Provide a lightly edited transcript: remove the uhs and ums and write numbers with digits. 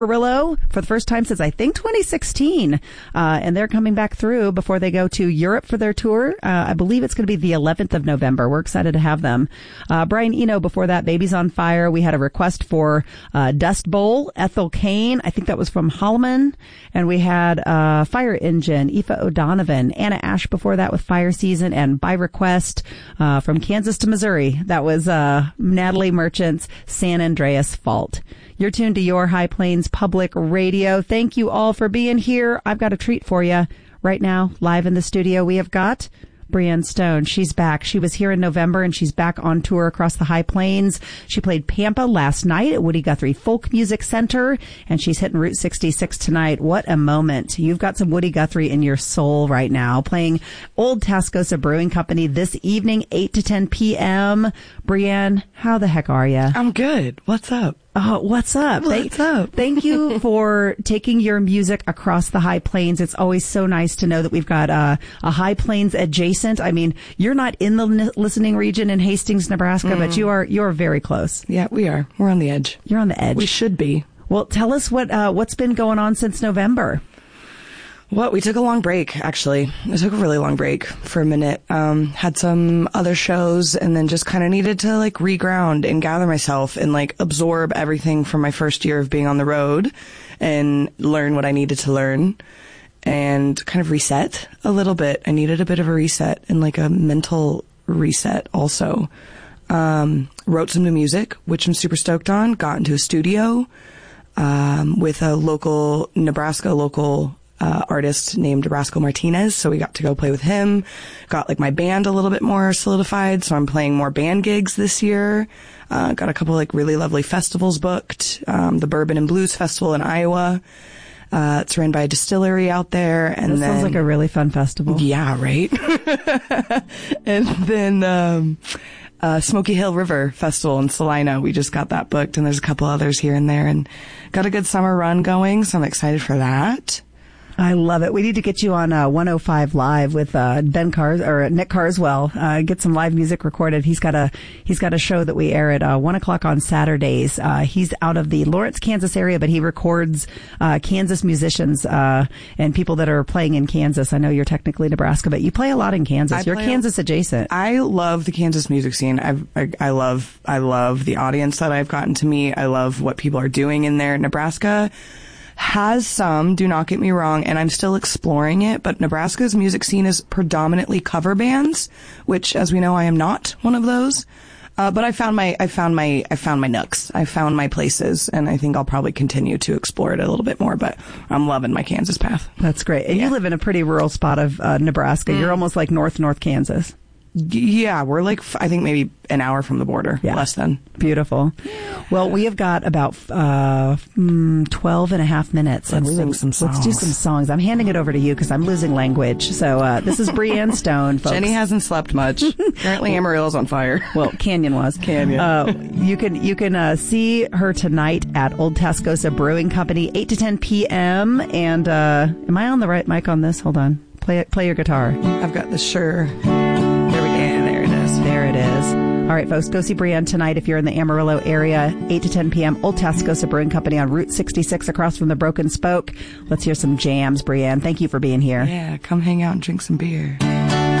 Amarillo for the first time since I think 2016, and they're coming back through before they go to Europe for their tour. I believe it's going to be the 11th of November. We're excited to have them. Brian Eno before that, Babies on Fire. We had a request for Dust Bowl, Ethel Cain. I think that was from Holloman. And we had Fire Engine, Aoife O'Donovan, Anna Ash before that with Fire Season, and by request from Kansas to Missouri, that was Natalie Merchant's San Andreas Fault. You're tuned to Your High Plains Public Radio. Thank you all for being here. I've got a treat for you right now. Live in the studio, we have got Brianne Stone. She's back. She was here in November, and she's back on tour across the High Plains. She played Pampa last night at Woody Guthrie Folk Music Center, and she's hitting Route 66 tonight. What a moment. You've got some Woody Guthrie in your soul right now, playing Old Tascosa Brewing Company this evening, 8 to 10 p.m. Brianne, how the heck are you? I'm good. What's up? Oh, what's up? What's up? Thank you for taking your music across the High Plains. It's always so nice to know that we've got a High Plains adjacent. I mean, you're not in the listening region in Hastings, Nebraska, but you're very close. Yeah, we are. We're on the edge. You're on the edge. We should be. Well, tell us what's been going on since November. Well, we took a long break, actually. We took a really long break for a minute. Had some other shows, and then just kind of needed to reground and gather myself and absorb everything from my first year of being on the road and learn what I needed to learn and kind of reset a little bit. I needed a bit of a reset and a mental reset also. Wrote some new music, which I'm super stoked on. Got into a studio with a Nebraska local artist named Rascal Martinez, so we got to go play with him. Got my band a little bit more solidified, so I'm playing more band gigs this year. Got a couple really lovely festivals booked. The Bourbon and Blues Festival in Iowa. It's run by a distillery out there. And that sounds like a really fun festival. Yeah, right? And then Smoky Hill River Festival in Salina. We just got that booked, and there's a couple others here and there, and got a good summer run going, so I'm excited for that. I love it. We need to get you on 105 Live with Nick Carswell. Get some live music recorded. He's got a show that we air at 1:00 on Saturdays. He's out of the Lawrence, Kansas area, but he records Kansas musicians and people that are playing in Kansas. I know you're technically Nebraska, but you play a lot in Kansas. You're Kansas adjacent. I love the Kansas music scene. I love the audience that I've gotten to meet. I love what people are doing in there. Nebraska has some, do not get me wrong, and I'm still exploring it, but Nebraska's music scene is predominantly cover bands, which, as we know, I am not one of those. But I found my nooks. I found my places, and I think I'll probably continue to explore it a little bit more, but I'm loving my Kansas path. That's great. And you live in a pretty rural spot of Nebraska. You're almost like North Kansas. Yeah, we're I think maybe an hour from the border, less than. Beautiful. Well, we have got about 12 and a half minutes. Let's sing some songs. Let's do some songs. I'm handing it over to you because I'm losing language. So this is Brianne Stone, folks. Jenny hasn't slept much. Apparently Amarillo's on fire. Well, Canyon was. Canyon. You can see her tonight at Old Tascosa Brewing Company, 8 to 10 p.m. And am I on the right mic on this? Hold on. Play your guitar. I've got the Shure. There it is. All right, folks, go see Brianne tonight if you're in the Amarillo area, 8 to 10 p.m., Old Tascosa Brewing Company on Route 66 across from the Broken Spoke. Let's hear some jams, Brianne. Thank you for being here. Yeah, come hang out and drink some beer.